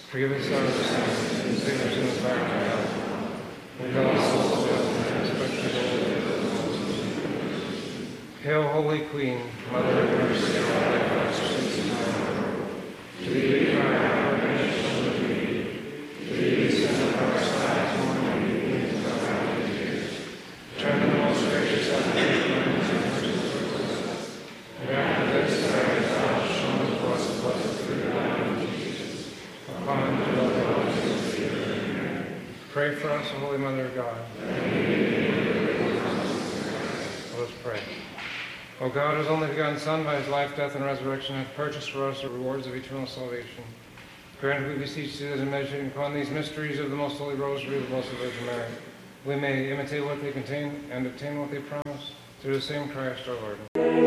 Forgive us our sins, and save us from the fire of hell. Lead all souls to heaven, especially those. Hail, Holy Queen, Mother of mercy, and all thy blessings in heaven. To thee we cry, our redemption of thee. To thee we send up our sighs, mourning and weeping in our valley of tears. Turn the most gracious advocate, cleanse and merciful towards us. And after this, our exile, shown to us the blessed fruit of thy womb, Jesus. Upon whom dwell the blessings of the Amen. Pray for us, O Holy Mother of God. Let us pray. O God, whose only begotten Son, by his life, death, and resurrection, hath purchased for us the rewards of eternal salvation, grant, we beseech thee, that in meditating upon these mysteries of the most holy rosary of the Blessed Virgin Mary, we may imitate what they contain and obtain what they promise, through the same Christ our Lord.